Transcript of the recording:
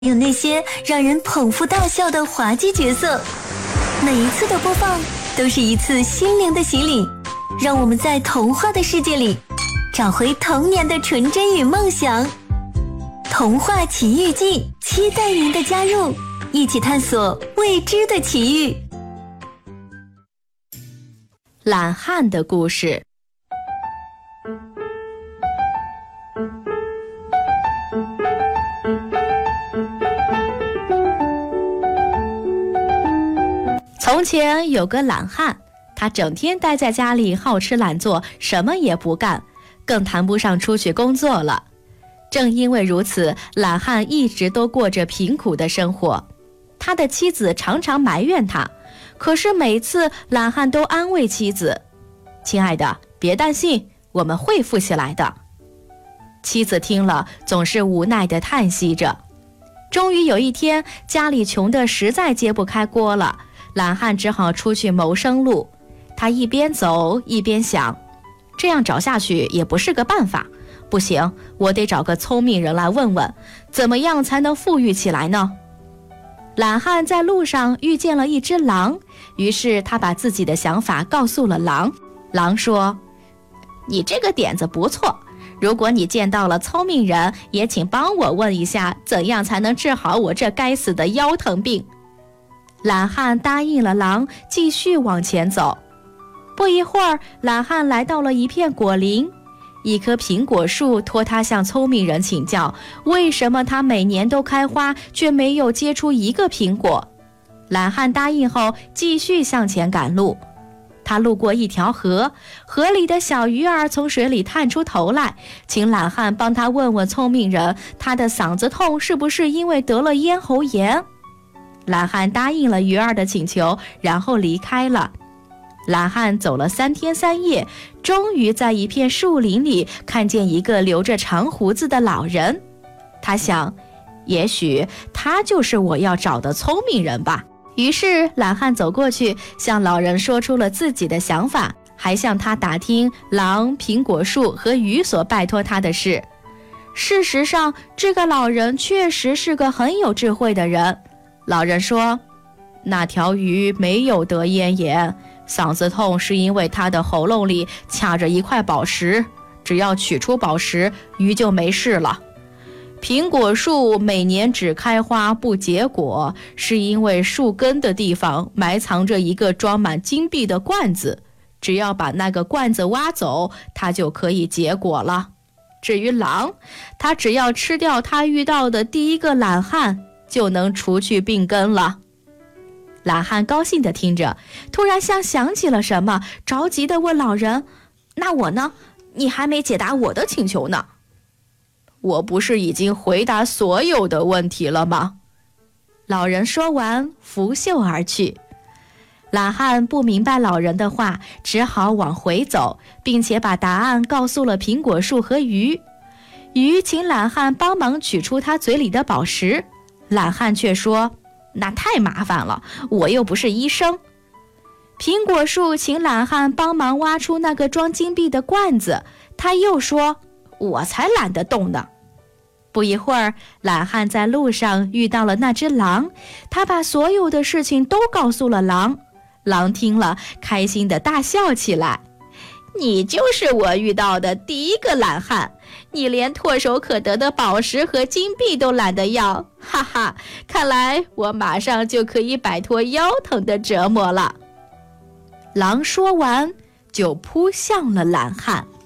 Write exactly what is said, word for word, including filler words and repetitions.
还有那些让人捧腹大笑的滑稽角色。每一次的播放都是一次心灵的洗礼，让我们在童话的世界里找回童年的纯真与梦想。童话奇遇记，期待您的加入，一起探索未知的奇遇。 懒汉的故事。从前有个懒汉，他整天待在家里，好吃懒做，什么也不干，更谈不上出去工作了。正因为如此，懒汉一直都过着贫苦的生活。他的妻子常常埋怨他，可是每次懒汉都安慰妻子：“亲爱的，别担心，我们会富起来的。”妻子听了，总是无奈地叹息着。终于有一天，家里穷得实在揭不开锅了，懒汉只好出去谋生路。他一边走一边想，这样找下去也不是个办法，不行，我得找个聪明人来问问，怎么样才能富裕起来呢？懒汉在路上遇见了一只狼，于是他把自己的想法告诉了狼。狼说：“你这个点子不错，如果你见到了聪明人，也请帮我问一下，怎样才能治好我这该死的腰疼病。”懒汉答应了狼，继续往前走。不一会儿，懒汉来到了一片果林，一棵苹果树托他向聪明人请教，为什么它每年都开花，却没有结出一个苹果。懒汉答应后，继续向前赶路。他路过一条河，河里的小鱼儿从水里探出头来，请懒汉帮他问问聪明人，他的嗓子痛是不是因为得了咽喉炎。懒汉答应了鱼儿的请求，然后离开了。懒汉走了三天三夜，终于在一片树林里看见一个留着长胡子的老人。他想，也许他就是我要找的聪明人吧。于是懒汉走过去，向老人说出了自己的想法，还向他打听狼、苹果树和鱼所拜托他的事。事实上，这个老人确实是个很有智慧的人。老人说，那条鱼没有得咽炎，嗓子痛是因为它的喉咙里卡着一块宝石，只要取出宝石，鱼就没事了。苹果树每年只开花不结果，是因为树根的地方埋藏着一个装满金币的罐子，只要把那个罐子挖走，它就可以结果了。至于狼，它只要吃掉它遇到的第一个懒汉，就能除去病根了。懒汉高兴地听着，突然像想起了什么，着急地问老人：“那我呢？你还没解答我的请求呢。”“我不是已经回答所有的问题了吗？”老人说完，拂袖而去。懒汉不明白老人的话，只好往回走，并且把答案告诉了苹果树和鱼。鱼请懒汉帮忙取出他嘴里的宝石，懒汉却说：“那太麻烦了，我又不是医生。”苹果树请懒汉帮忙挖出那个装金币的罐子，他又说：“我才懒得动呢。”不一会儿，懒汉在路上遇到了那只狼，他把所有的事情都告诉了狼。狼听了，开心地大笑起来：“你就是我遇到的第一个懒汉，你连唾手可得的宝石和金币都懒得要，哈哈，看来我马上就可以摆脱腰疼的折磨了。”狼说完，就扑向了懒汉。